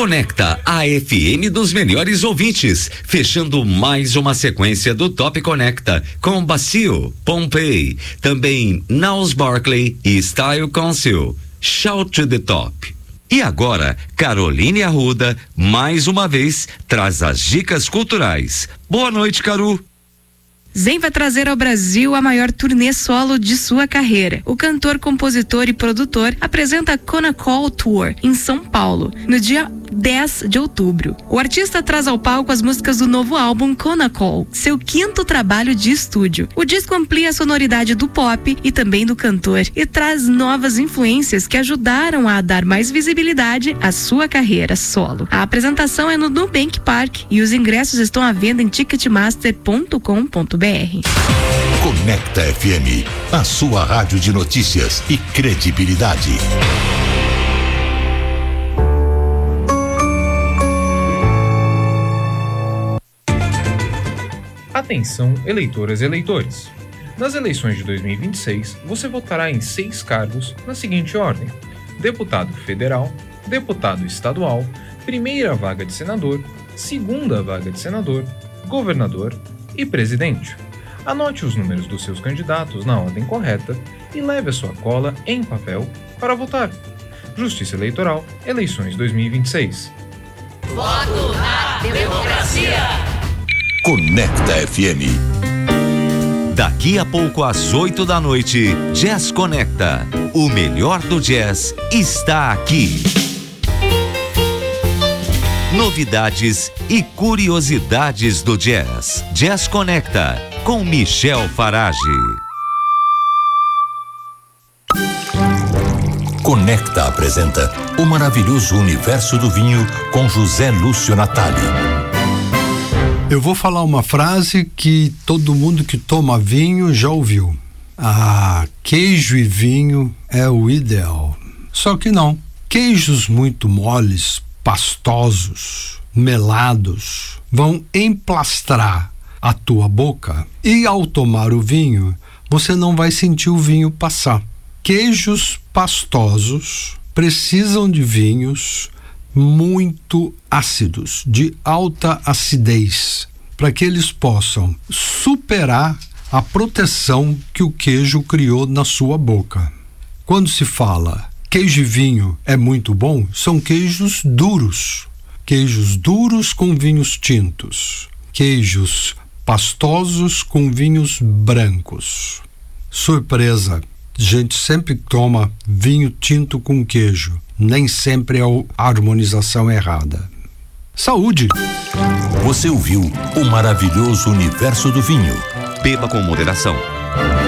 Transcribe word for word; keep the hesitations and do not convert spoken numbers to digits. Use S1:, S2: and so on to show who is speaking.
S1: Conecta, a F M dos melhores ouvintes, fechando mais uma sequência do Top Conecta com Bacio, Pompei, também Niles Barkley e Style Council. Shout to the Top. E agora, Caroline Arruda, mais uma vez, traz as dicas culturais. Boa noite, Caru.
S2: Zen vai trazer ao Brasil a maior turnê solo de sua carreira. O cantor, compositor e produtor apresenta a Conacol Tour em São Paulo, no dia dez de outubro. O artista traz ao palco as músicas do novo álbum Conacol, seu quinto trabalho de estúdio. O disco amplia a sonoridade do pop e também do cantor e traz novas influências que ajudaram a dar mais visibilidade à sua carreira solo. A apresentação é no Nubank Park e os ingressos estão à venda em ticketmaster ponto com ponto br.
S3: Conecta F M, a sua rádio de notícias e credibilidade.
S4: Atenção, eleitoras e eleitores. Nas eleições de dois mil e vinte e seis, você votará em seis cargos na seguinte ordem: deputado federal, deputado estadual, primeira vaga de senador, segunda vaga de senador, governador e presidente. Anote os números dos seus candidatos na ordem correta e leve a sua cola em papel para votar. Justiça Eleitoral, eleições dois mil e vinte e seis.
S5: Voto na democracia.
S3: Conecta F M.
S1: Daqui a pouco às oito da noite, Jazz Conecta. O melhor do jazz está aqui. Novidades e curiosidades do jazz. Jazz Conecta, com Michel Farage.
S3: Conecta apresenta o maravilhoso universo do vinho com José Lúcio Natali.
S6: Eu vou falar uma frase que todo mundo que toma vinho já ouviu. Ah, queijo e vinho é o ideal. Só que não. Queijos muito moles, pastosos, melados, vão emplastrar a tua boca e ao tomar o vinho, você não vai sentir o vinho passar. Queijos pastosos precisam de vinhos muito ácidos, de alta acidez, para que eles possam superar a proteção que o queijo criou na sua boca. Quando se fala queijo e vinho é muito bom, são queijos duros, queijos duros com vinhos tintos, queijos pastosos com vinhos brancos. Surpresa, a gente sempre toma vinho tinto com queijo, nem sempre é a harmonização errada. Saúde!
S3: Você ouviu o maravilhoso universo do vinho.
S1: Beba com moderação.